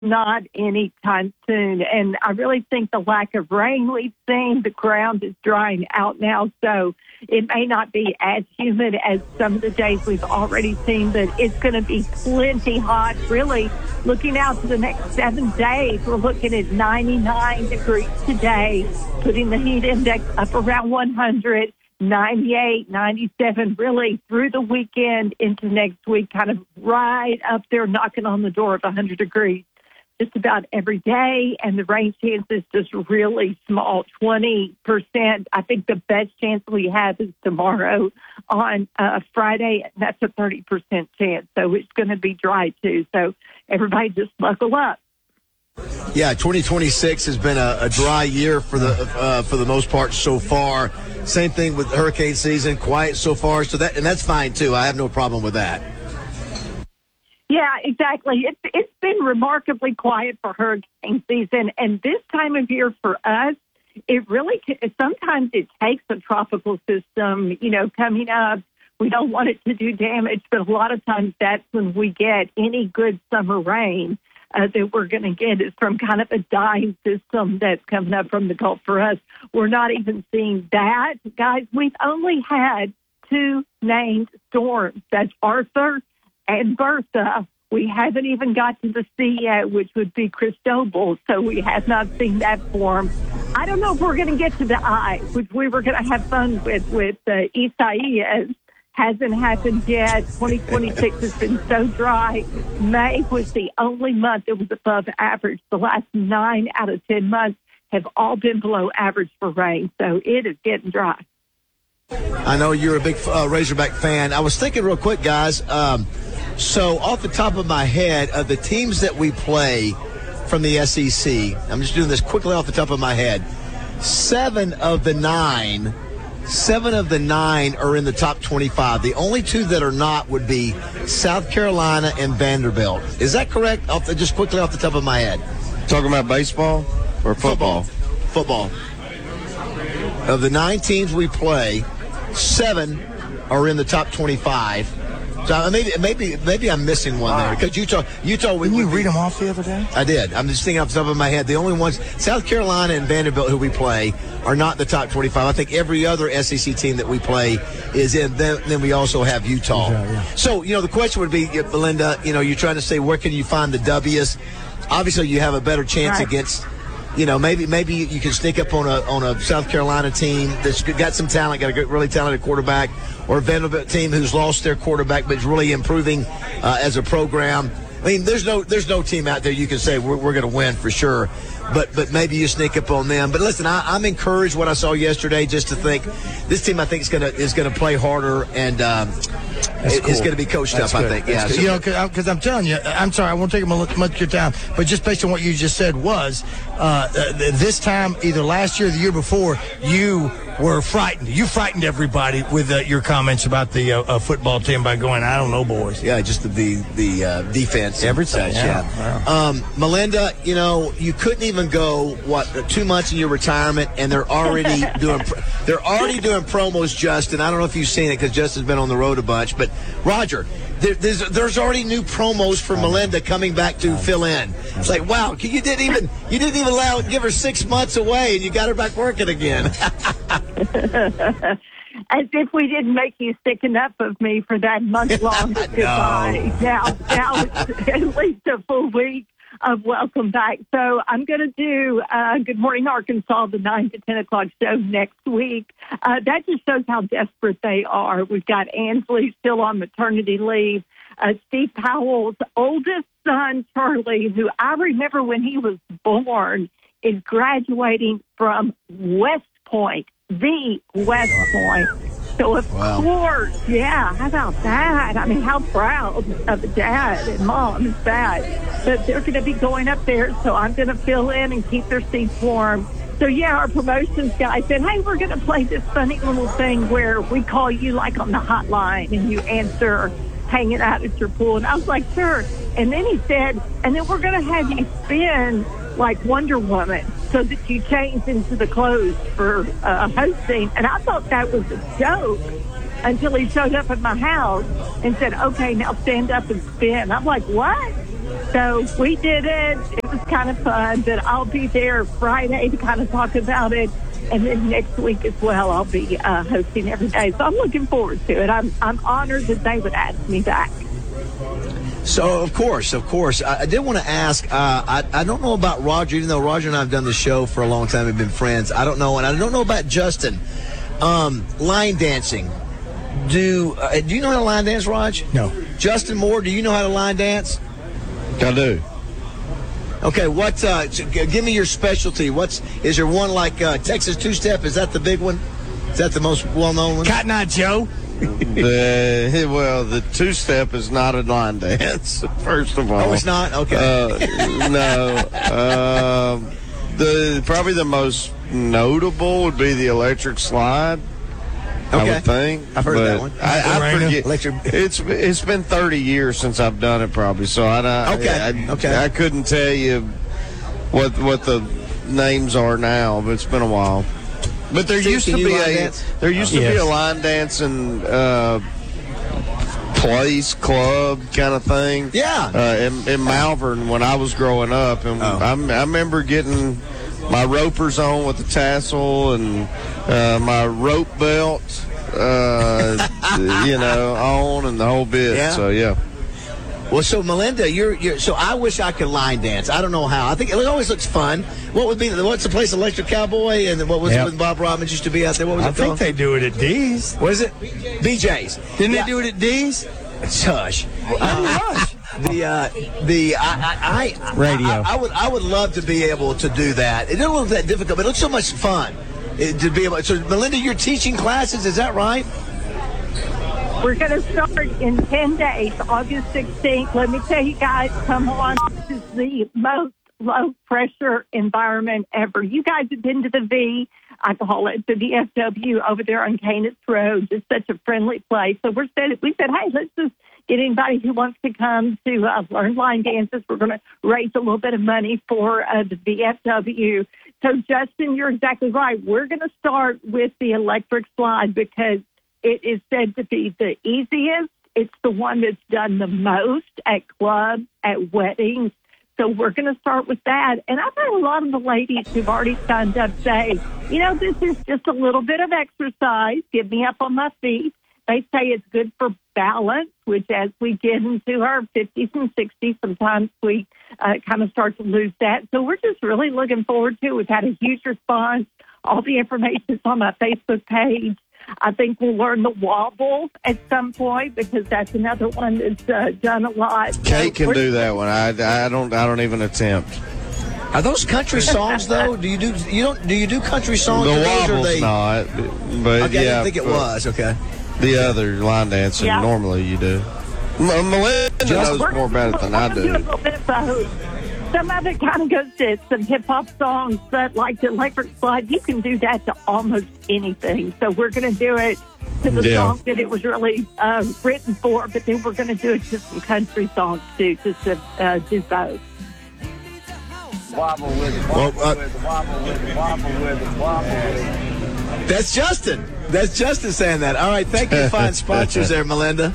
not anytime soon. And I really think the lack of rain we've seen, the ground is drying out now, so it may not be as humid as some of the days we've already seen, but it's going to be plenty hot. Really, looking out to the next 7 days, we're looking at 99 degrees today, putting the heat index up around 100. 98, 97, really through the weekend into next week, kind of right up there knocking on the door of 100 degrees just about every day. And the rain chance is just really small, 20%. I think the best chance we have is tomorrow on Friday, and that's a 30% chance. So it's going to be dry, too. So everybody just buckle up. Yeah, 2026 has been a dry year for the most part so far. Same thing with hurricane season, quiet so far. So that's fine too. I have no problem with that. Yeah, exactly. It's been remarkably quiet for hurricane season, and this time of year for us, it really sometimes it takes a tropical system, coming up. We don't want it to do damage, but a lot of times that's when we get any good summer rain. That we're going to get is from kind of a dying system that's coming up from the Gulf for us. We're not even seeing that. Guys, we've only had 2 named storms. That's Arthur and Bertha. We haven't even got to the sea yet, which would be Cristobal, so we have not seen that form. I don't know if we're going to get to the I, which we were going to have fun with Isaias. Hasn't happened yet. 2026 has been so dry. May was the only month that was above average. The last 9 out of 10 months have all been below average for rain. So it is getting dry. I know you're a big Razorback fan. I was thinking real quick, guys. So off the top of my head, of the teams that we play from the SEC, I'm just doing this quickly off the top of my head, 7 of the 9 are in the top 25. The only 2 that are not would be South Carolina and Vanderbilt. Is that correct? Just quickly off the top of my head. Talking about baseball or football? Football. Of the 9 teams we play, 7 are in the top 25. So maybe I'm missing one there because Utah. Didn't you read them off the other day? I did. I'm just thinking off the top of my head. The only ones, South Carolina and Vanderbilt, who we play, are not in the top 25. I think every other SEC team that we play is in. Then we also have Utah. Yeah. So the question would be, Belinda, you're trying to say where can you find the W's? Obviously, you have a better chance against. Maybe you can sneak up on a South Carolina team that's got some talent, got a really talented quarterback, or a Vanderbilt team who's lost their quarterback but is really improving as a program. I mean, there's no team out there you can say we're going to win for sure, but maybe you sneak up on them. But listen, I'm encouraged what I saw yesterday. Just to think, this team I think is going to play harder and it's going to be coached up. Good. I think, yeah. So, because I'm telling you, I'm sorry, I won't take much of your time, but just based on what you just said was this time either last year or the year before you were frightened. You frightened everybody with your comments about the football team by going, I don't know, boys. Yeah, just the defense. Everything. Yeah. Melinda, you couldn't even go 2 months in your retirement, and they're already doing promos. Justin, I don't know if you've seen it because Justin's been on the road a bunch, but Roger, there's already new promos for Melinda coming back to fill in. It's like, wow, you didn't even give her 6 months away, and you got her back working again. As if we didn't make you sick enough of me for that month-long goodbye. Now it's at least a full week of welcome back. So I'm going to do Good Morning Arkansas, the 9 to 10 o'clock show next week. That just shows how desperate they are. We've got Ansley still on maternity leave. Steve Powell's oldest son, Charlie, who I remember when he was born, is graduating from West Point, the West Point. So, of course, how about that? I mean, how proud of the dad and mom is that? But they're going to be going up there, so I'm going to fill in and keep their seats warm. So, our promotions guy said, hey, we're going to play this funny little thing where we call you like on the hotline and you answer hanging out at your pool. And I was like, sure. And then he said, and then we're going to have you spin like Wonder Woman so that you change into the clothes for hosting. And I thought that was a joke until he showed up at my house and said, okay, now stand up and spin. I'm like, what? So we did it. It was kind of fun, but I'll be there Friday to kind of talk about it. And then next week as well, I'll be hosting every day. So I'm looking forward to it. I'm honored that they would ask me back. So, of course. I did want to ask, I don't know about Roger, even though Roger and I have done the show for a long time. We've been friends. I don't know. And I don't know about Justin. Line dancing. Do you know how to line dance, Raj? No. Justin Moore, do you know how to line dance? I do. Okay, give me your specialty. Is there one like Texas two-step? Is that the big one? Is that the most well-known one? Cotton Eye Joe? The two-step is not a line dance, first of all. Oh, it's not? Okay. No. Probably the most notable would be the electric slide. Okay. I would think. I've heard of that one. I forget. It's been 30 years since I've done it, probably. So I couldn't tell you what the names are now, but it's been a while. But there used to be a line dancing place, club kind of thing. Yeah. In Malvern when I was growing up, and I remember getting my ropers on with the tassel and my rope belt, on and the whole bit. Yeah. So yeah. Well, so Melinda, you're. So I wish I could line dance. I don't know how. I think it always looks fun. What's the place, Electric Cowboy, and what was it when Bob Robbins used to be out there? What was it called? I think they do it at D's. What is it? BJ's. Didn't they do it at D's? Hush. Radio. I would love to be able to do that. It doesn't look that difficult, but it looks so much fun to be able. So, Melinda, you're teaching classes. Is that right? We're going to start in 10 days, August 16th. Let me tell you guys, come on. This is the most low-pressure environment ever. You guys have been to the V. I call it the VFW over there on Canis Road. It's such a friendly place. So we said, hey, let's just get anybody who wants to come to learn line dances. We're going to raise a little bit of money for the VFW. So, Justin, you're exactly right. We're going to start with the electric slide because it is said to be the easiest. It's the one that's done the most at clubs, at weddings. So we're going to start with that. And I've had a lot of the ladies who've already signed up say, this is just a little bit of exercise. Get me up on my feet. They say it's good for balance, which as we get into our 50s and 60s, sometimes we kind of start to lose that. So we're just really looking forward to it. We've had a huge response. All the information is on my Facebook page. I think we'll learn the wobble at some point because that's another one that's done a lot. Kate can do that one. I don't even attempt. Are those country songs though? Do you do country songs? The wobble's not, but okay, yeah. I think it was okay. The other line dancing normally you do. Melinda knows more about it than I do. A little bit of both. Some of it kind of goes to some hip-hop songs, but like the electric slide, you can do that to almost anything. So we're going to do it to the song that it was really written for, but then we're going to do it to some country songs, too, just to do both. Wobble with it, wobble with it, wobble with it, wobble with it, wobble with it. That's Justin. That's Justin saying that. All right, thank you, fine sponsors there, Melinda.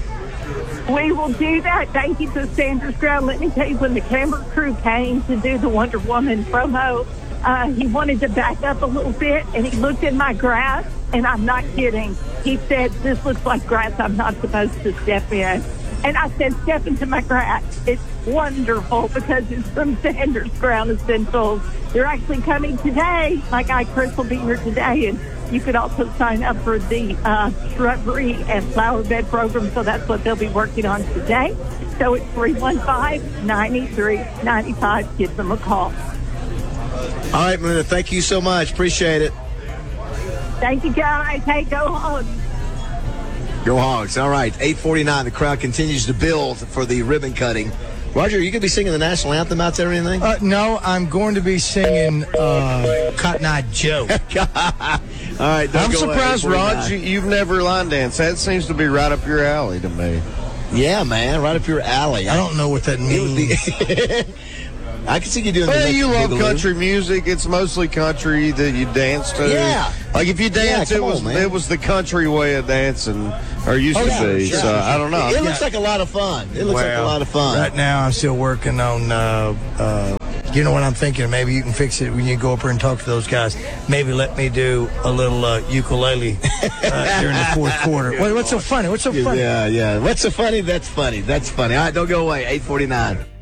We will do that. Thank you to Sanders Ground. Let me tell you, when the camera crew came to do the Wonder Woman promo, he wanted to back up a little bit, and he looked in my grass, and I'm not kidding. He said, this looks like grass I'm not supposed to step in. And I said, step into my grass. It's wonderful because it's from Sanders Ground Essentials. They're actually coming today. My guy Chris will be here today, and you could also sign up for the shrubbery and flower bed program, so that's what they'll be working on today. So it's 315-9395. Give them a call. All right, Melinda, thank you so much. Appreciate it. Thank you, guys. Hey, go Hogs. Go Hogs. All right, 8:49. The crowd continues to build for the ribbon cutting. Roger, are you going to be singing the national anthem out there or anything? No, I'm going to be singing Cotton Eye Joe. All right, I'm surprised, Rod, you've never line danced. That seems to be right up your alley to me. Yeah, man, right up your alley. I don't know what that means. I can see you doing. Well, you love country music. It's mostly country that you dance to. Yeah. Like if you dance, it was the country way of dancing, or used to be. Sure. So I don't know. It looks like a lot of fun. It looks like a lot of fun. Right now, I'm still working on. You know what I'm thinking? Maybe you can fix it when you go up here and talk to those guys. Maybe let me do a little ukulele during the fourth quarter. What's so funny? What's so funny? Yeah. What's so funny? That's funny. All right, don't go away. 8:49.